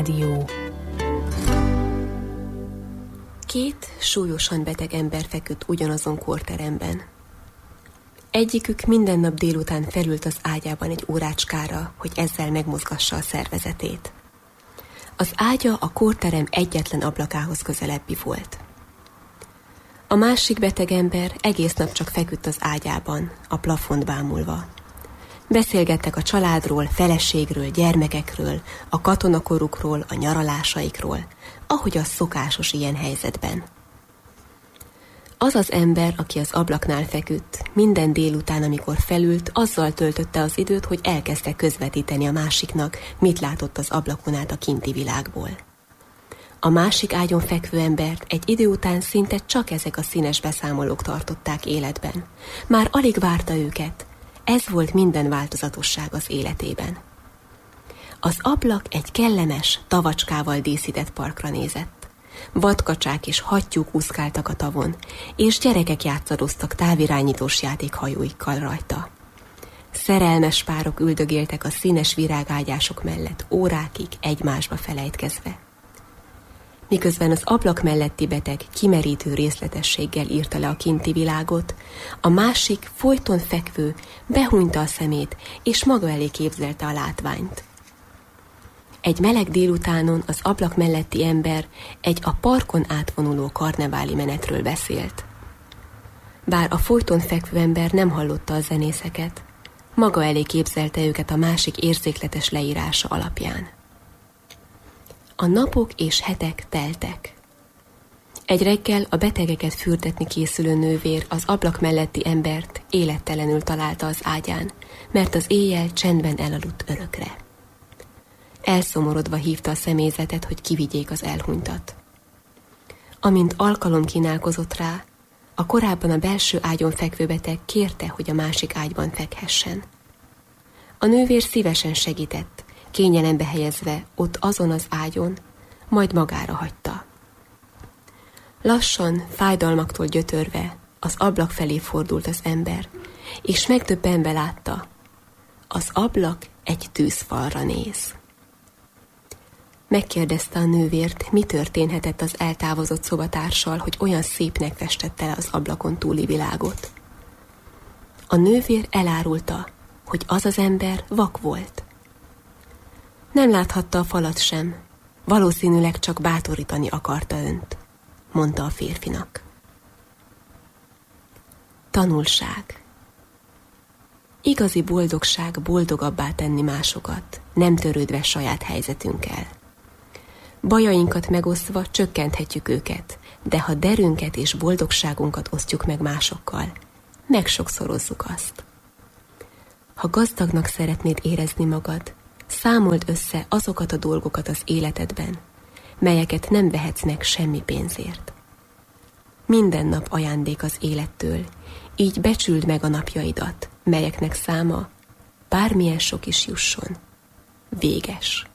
Rádió. Két súlyosan beteg ember feküdt ugyanazon kórteremben. Egyikük minden nap délután felült az ágyában egy órácskára, hogy ezzel megmozgassa a szervezetét. Az ágya a kórterem egyetlen ablakához közelebbi volt. A másik beteg ember egész nap csak feküdt az ágyában, a plafont bámulva. Beszélgettek a családról, feleségről, gyermekekről, a katonakorukról, a nyaralásaikról, ahogy az szokásos ilyen helyzetben. Az az ember, aki az ablaknál feküdt, minden délután, amikor felült, azzal töltötte az időt, hogy elkezdte közvetíteni a másiknak, mit látott az ablakon át a kinti világból. A másik ágyon fekvő embert egy idő után szinte csak ezek a színes beszámolók tartották életben. Már alig várta őket. Ez volt minden változatosság az életében. Az ablak egy kellemes, tavacskával díszített parkra nézett. Vadkacsák és hattyúk úszkáltak a tavon, és gyerekek játszadoztak távirányítós játékhajóikkal rajta. Szerelmes párok üldögéltek a színes virágágyások mellett órákig egymásba felejtkezve. Miközben az ablak melletti beteg kimerítő részletességgel írta le a kinti világot, a másik folyton fekvő behúnyta a szemét, és maga elé képzelte a látványt. Egy meleg délutánon az ablak melletti ember egy a parkon átvonuló karneváli menetről beszélt. Bár a folyton fekvő ember nem hallotta a zenészeket, maga elé képzelte őket a másik érzékletes leírása alapján. A napok és hetek teltek. Egy reggel a betegeket fürdetni készülő nővér az ablak melletti embert élettelenül találta az ágyán, mert az éjjel csendben elaludt örökre. Elszomorodva hívta a személyzetet, hogy kivigyék az elhunytat. Amint alkalom kínálkozott rá, a korábban a belső ágyon fekvő beteg kérte, hogy a másik ágyban fekhessen. A nővér szívesen segített, kényelembe helyezve ott azon az ágyon, majd magára hagyta. Lassan, fájdalmaktól gyötörve, az ablak felé fordult az ember, és megdöbbenve látta, az ablak egy tűzfalra néz. Megkérdezte a nővért, mi történhetett az eltávozott szobatársal, hogy olyan szépnek festette le az ablakon túli világot. A nővér elárulta, hogy az az ember vak volt. Nem láthatta a falat sem, valószínűleg csak bátorítani akarta önt, mondta a férfinak. Tanulság. Igazi boldogság boldogabbá tenni másokat, nem törődve saját helyzetünkkel. Bajainkat megosztva csökkenthetjük őket, de ha derünket és boldogságunkat osztjuk meg másokkal, megsokszorozzuk azt. Ha gazdagnak szeretnéd érezni magad, számold össze azokat a dolgokat az életedben, melyeket nem vehetsz meg semmi pénzért. Minden nap ajándék az élettől, így becsüld meg a napjaidat, melyeknek száma, bármilyen sok is jusson, véges.